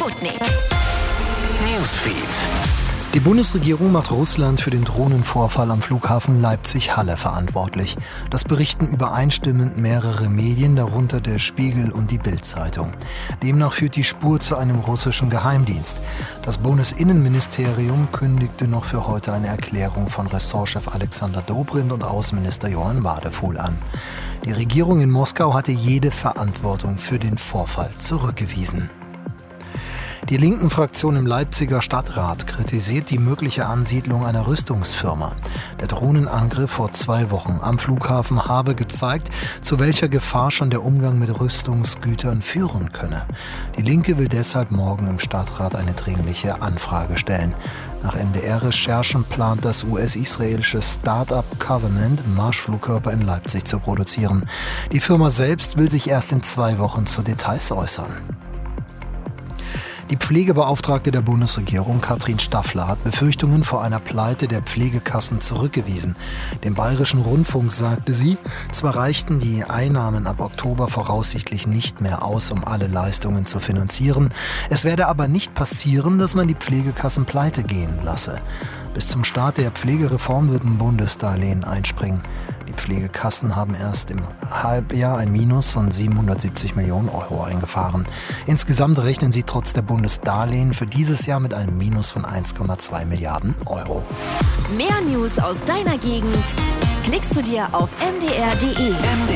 Sputnik Newsfeed. Die Bundesregierung macht Russland für den Drohnenvorfall am Flughafen Leipzig-Halle verantwortlich. Das berichten übereinstimmend mehrere Medien, darunter der Spiegel und die Bild-Zeitung. Demnach führt die Spur zu einem russischen Geheimdienst. Das Bundesinnenministerium kündigte noch für heute eine Erklärung von Ressortchef Alexander Dobrindt und Außenminister Johann Wadephul an. Die Regierung in Moskau hatte jede Verantwortung für den Vorfall zurückgewiesen. Die linken Fraktion im Leipziger Stadtrat kritisiert die mögliche Ansiedlung einer Rüstungsfirma. Der Drohnenangriff vor 2 Wochen am Flughafen habe gezeigt, zu welcher Gefahr schon der Umgang mit Rüstungsgütern führen könne. Die Linke will deshalb morgen im Stadtrat eine dringliche Anfrage stellen. Nach NDR-Recherchen plant das US-israelische Start-up Covenant, Marschflugkörper in Leipzig zu produzieren. Die Firma selbst will sich erst in 2 Wochen zu Details äußern. Die Pflegebeauftragte der Bundesregierung, Katrin Staffler, hat Befürchtungen vor einer Pleite der Pflegekassen zurückgewiesen. Dem Bayerischen Rundfunk sagte sie, zwar reichten die Einnahmen ab Oktober voraussichtlich nicht mehr aus, um alle Leistungen zu finanzieren, es werde aber nicht passieren, dass man die Pflegekassen pleite gehen lasse. Bis zum Start der Pflegereform wird ein Bundesdarlehen einspringen. Die Pflegekassen haben erst im Halbjahr ein Minus von 770 Millionen Euro eingefahren. Insgesamt rechnen sie trotz der Bundesdarlehen für dieses Jahr mit einem Minus von 1,2 Milliarden Euro. Mehr News aus deiner Gegend klickst du dir auf mdr.de.